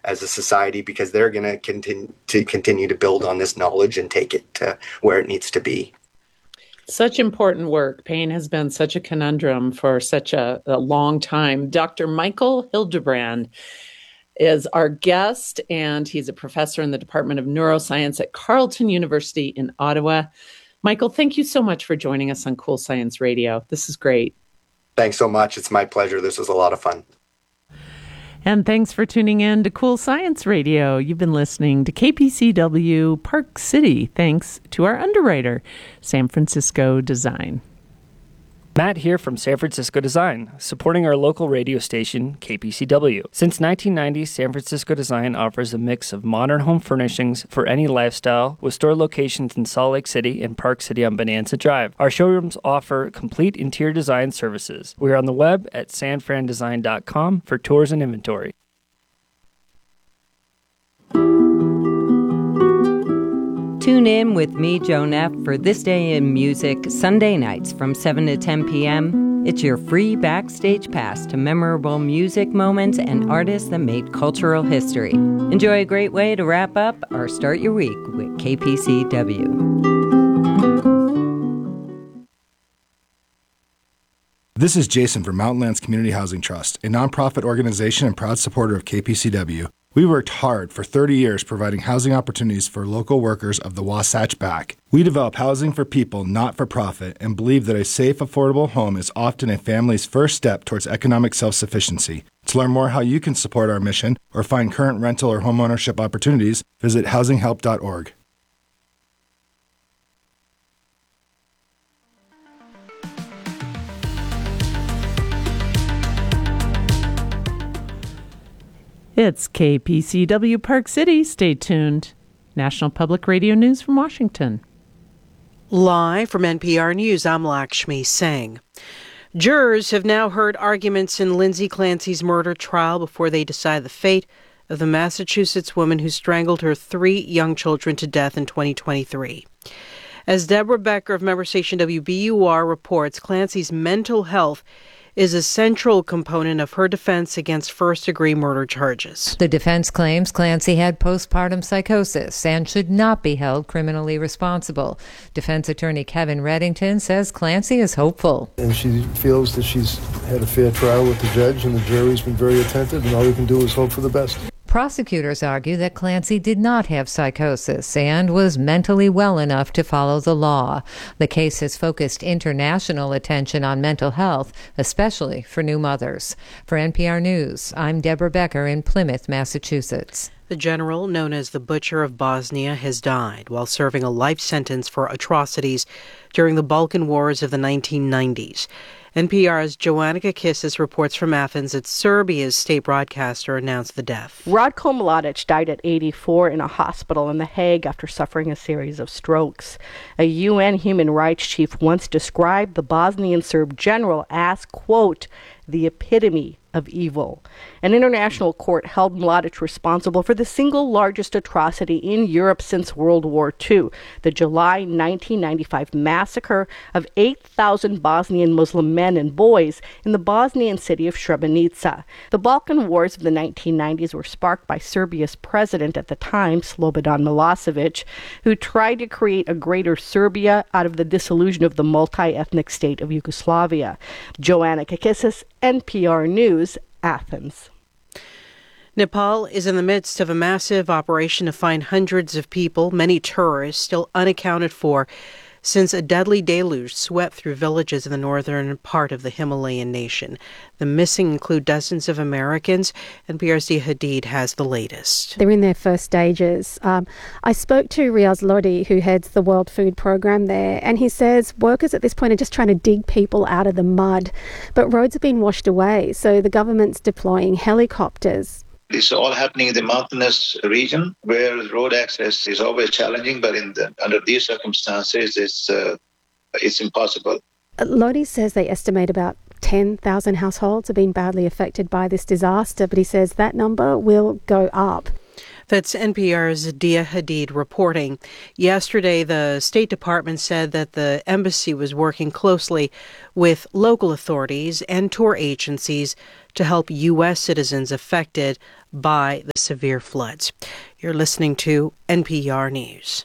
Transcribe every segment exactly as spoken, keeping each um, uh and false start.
as a society, because they're going to continue to continue to build on this knowledge and take it to where it needs to be. Such important work. Pain has been such a conundrum for such a, a long time. Doctor Michael Hildebrand is our guest, and he's a professor in the Department of Neuroscience at Carleton University in Ottawa. Michael, thank you so much for joining us on Cool Science Radio. This is great. Thanks so much. It's my pleasure. This was a lot of fun. And thanks for tuning in to Cool Science Radio. You've been listening to K P C W Park City, thanks to our underwriter, San Francisco Design. Matt here from San Francisco Design, supporting our local radio station, K P C W. Since nineteen ninety, San Francisco Design offers a mix of modern home furnishings for any lifestyle, with store locations in Salt Lake City and Park City on Bonanza Drive. Our showrooms offer complete interior design services. We are on the web at san fran design dot com for tours and inventory. Tune in with me, Joan F., for This Day in Music, Sunday nights from seven to ten p.m. It's your free backstage pass to memorable music moments and artists that made cultural history. Enjoy a great way to wrap up or start your week with K P C W. This is Jason from Mountain Lands Community Housing Trust, a nonprofit organization and proud supporter of K P C W. We worked hard for thirty years providing housing opportunities for local workers of the Wasatch Back. We develop housing for people, not for profit, and believe that a safe, affordable home is often a family's first step towards economic self-sufficiency. To learn more how you can support our mission or find current rental or homeownership opportunities, visit housing help dot org. It's K P C W Park City. Stay tuned. National Public Radio News from Washington. Live from N P R News, I'm Lakshmi Singh. Jurors have now heard arguments in Lindsay Clancy's murder trial before they decide the fate of the Massachusetts woman who strangled her three young children to death in twenty twenty-three. As Deborah Becker of member station W B U R reports, Clancy's mental health is a central component of her defense against first-degree murder charges. The defense claims Clancy had postpartum psychosis and should not be held criminally responsible. Defense attorney Kevin Reddington says Clancy is hopeful. And she feels that she's had a fair trial with the judge, and the jury's been very attentive, and all we can do is hope for the best. Prosecutors argue that Clancy did not have psychosis and was mentally well enough to follow the law. The case has focused international attention on mental health, especially for new mothers. For N P R News, I'm Deborah Becker in Plymouth, Massachusetts. The general, known as the Butcher of Bosnia, has died while serving a life sentence for atrocities during the Balkan Wars of the nineteen nineties. N P R's Joanna Kakissis reports from Athens that Serbia's state broadcaster announced the death. Ratko Mladic died at eighty-four in a hospital in The Hague after suffering a series of strokes. A U N human rights chief once described the Bosnian Serb general as, quote, the epitome of evil. An international court held Mladic responsible for the single largest atrocity in Europe since World War Two, the July nineteen ninety-five massacre of eight thousand Bosnian Muslim men and boys in the Bosnian city of Srebrenica. The Balkan Wars of the nineteen nineties were sparked by Serbia's president at the time, Slobodan Milosevic, who tried to create a greater Serbia out of the dissolution of the multi-ethnic state of Yugoslavia. Joanna Kakissis, N P R News, Athens. Nepal is in the midst of a massive operation to find hundreds of people, many tourists, still unaccounted for, since a deadly deluge swept through villages in the northern part of the Himalayan nation. The missing include dozens of Americans, and N P R's Dia Hadid has the latest. They're in their first stages. Um, I spoke to Riaz Lodi, who heads the World Food Programme there, and he says workers at this point are just trying to dig people out of the mud, but roads have been washed away, so the government's deploying helicopters. This is all happening in the mountainous region where road access is always challenging, but in the, under these circumstances, it's uh, it's impossible. Lodi says they estimate about ten thousand households have been badly affected by this disaster, but he says that number will go up. That's N P R's Dia Hadid reporting. Yesterday, the State Department said that the embassy was working closely with local authorities and tour agencies to help U S citizens affected by the severe floods. You're listening to N P R News.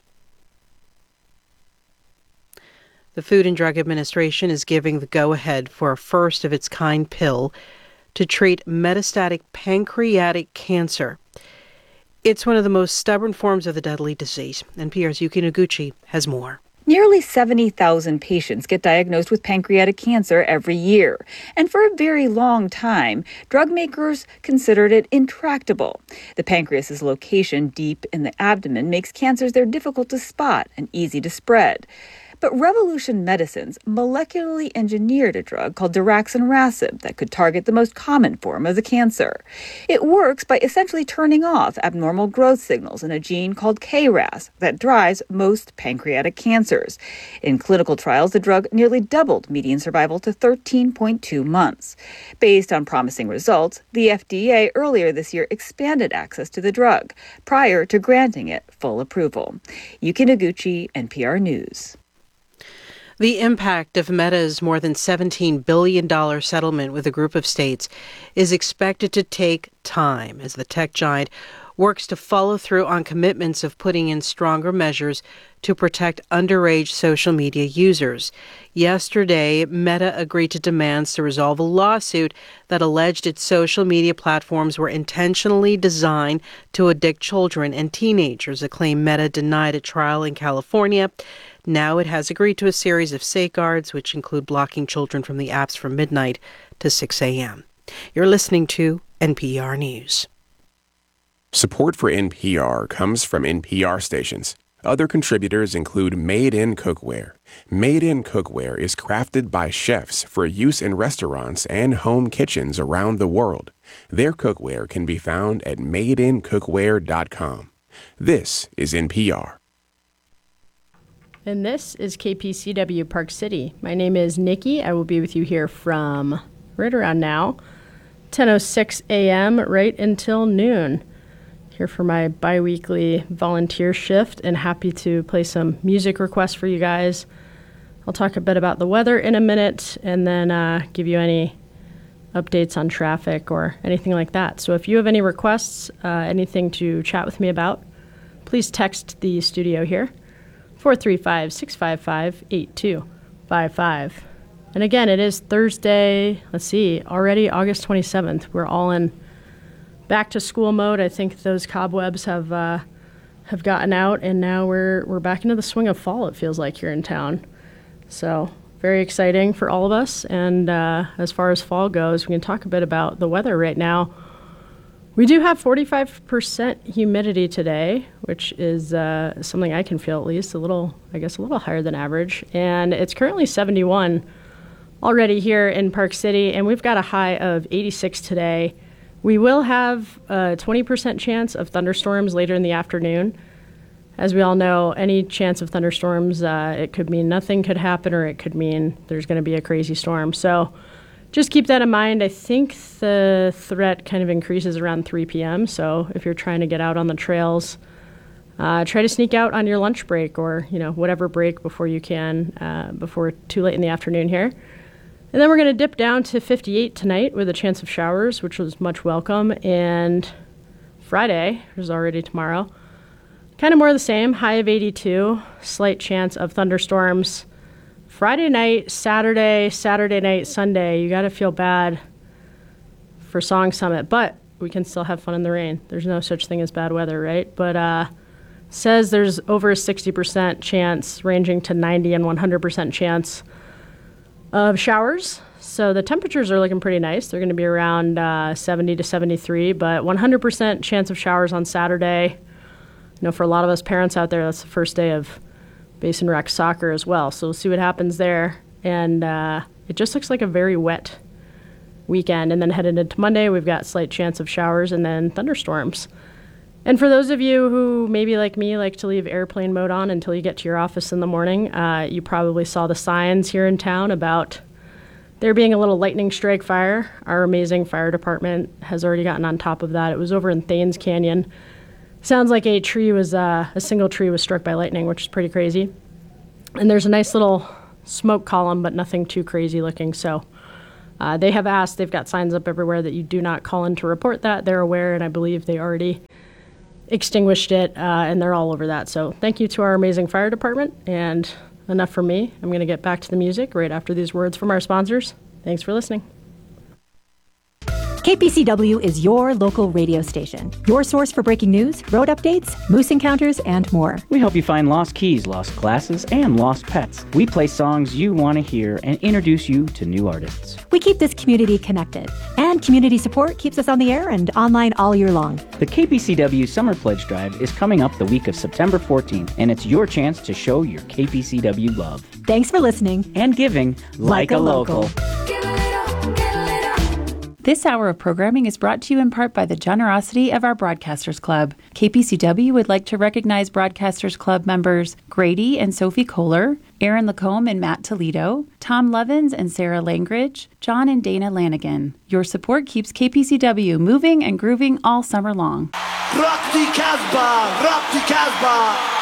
The Food and Drug Administration is giving the go-ahead for a first-of-its-kind pill to treat metastatic pancreatic cancer. It's one of the most stubborn forms of the deadly disease. N P R's Yuki Noguchi has more. Nearly seventy thousand patients get diagnosed with pancreatic cancer every year. And for a very long time, drug makers considered it intractable. The pancreas's location deep in the abdomen makes cancers there difficult to spot and easy to spread. But Revolution Medicines molecularly engineered a drug called daraxonrasib that could target the most common form of the cancer. It works by essentially turning off abnormal growth signals in a gene called K R A S that drives most pancreatic cancers. In clinical trials, the drug nearly doubled median survival to thirteen point two months. Based on promising results, the F D A earlier this year expanded access to the drug prior to granting it full approval. Yuki Noguchi, N P R News. The impact of Meta's more than seventeen billion dollars settlement with a group of states is expected to take time as the tech giant works to follow through on commitments of putting in stronger measures to protect underage social media users. Yesterday, Meta agreed to demands to resolve a lawsuit that alleged its social media platforms were intentionally designed to addict children and teenagers, a claim Meta denied at trial in California. Now it has agreed to a series of safeguards, which include blocking children from the apps from midnight to six a.m. You're listening to N P R News. Support for N P R comes from N P R stations. Other contributors include Made in Cookware. Made in Cookware is crafted by chefs for use in restaurants and home kitchens around the world. Their cookware can be found at made in cookware dot com. This is N P R. And this is K P C W Park City. My name is Nikki. I will be with you here from right around now, ten oh six a.m. right until noon. Here for my bi-weekly volunteer shift, and happy to play some music requests for you guys. I'll talk a bit about the weather in a minute, and then uh, give you any updates on traffic or anything like that. So if you have any requests, uh, anything to chat with me about, please text the studio here, four three five, six five five, eight two five five. And again, it is Thursday, let's see, already August twenty-seventh. We're all in back to school mode. I think those cobwebs have uh, have gotten out, and now we're we're back into the swing of fall, it feels like, here in town. So very exciting for all of us. And uh, as far as fall goes, we can talk a bit about the weather right now. We do have forty-five percent humidity today, which is uh, something I can feel, at least a little, I guess, a little higher than average. And it's currently seventy-one already here in Park City, and we've got a high of eighty-six today. We will have a twenty percent chance of thunderstorms later in the afternoon. As we all know, any chance of thunderstorms, uh, it could mean nothing could happen, or it could mean there's going to be a crazy storm. So just keep that in mind. I think the threat kind of increases around three p.m. So if you're trying to get out on the trails, uh, try to sneak out on your lunch break, or, you know, whatever break before you can, uh, before too late in the afternoon here. And then we're going to dip down to fifty-eight tonight with a chance of showers, which was much welcome. And Friday, which is already tomorrow, kind of more of the same, high of eighty-two, slight chance of thunderstorms. Friday night, Saturday, Saturday night, Sunday, you got to feel bad for Song Summit, but we can still have fun in the rain. There's no such thing as bad weather, right? But uh, says there's over a sixty percent chance, ranging to ninety and one hundred percent chance of showers. So the temperatures are looking pretty nice. They're going to be around uh, seventy to seventy-three, but one hundred percent chance of showers on Saturday. You know, for a lot of us parents out there, that's the first day of Basin Rec soccer as well. So we'll see what happens there. And uh, it just looks like a very wet weekend. And then headed into Monday, we've got slight chance of showers and then thunderstorms. And for those of you who maybe like me like to leave airplane mode on until you get to your office in the morning, uh, you probably saw the signs here in town about there being a little lightning strike fire. Our amazing fire department has already gotten on top of that. It was over in Thanes Canyon. Sounds like a tree was, uh, a single tree was struck by lightning, which is pretty crazy. And there's a nice little smoke column, but nothing too crazy looking. So Uh, they have asked, they've got signs up everywhere that you do not call in to report that. They're aware, and I believe they already extinguished it, uh, and they're all over that. So thank you to our amazing fire department, and enough from me. I'm going to get back to the music right after these words from our sponsors. Thanks for listening. K P C W is your local radio station, your source for breaking news, road updates, moose encounters, and more. We help you find lost keys, lost glasses, and lost pets. We play songs you want to hear and introduce you to new artists. We keep this community connected, and community support keeps us on the air and online all year long. The K P C W Summer Pledge Drive is coming up the week of September fourteenth, and it's your chance to show your K P C W love. Thanks for listening and giving like, like a, a local. local. This hour of programming is brought to you in part by the generosity of our Broadcasters Club. K P C W would like to recognize Broadcasters Club members Grady and Sophie Kohler, Aaron Lacombe and Matt Toledo, Tom Levins and Sarah Langridge, John and Dana Lanigan. Your support keeps K P C W moving and grooving all summer long. Rock the Casbah! Rock the Casbah!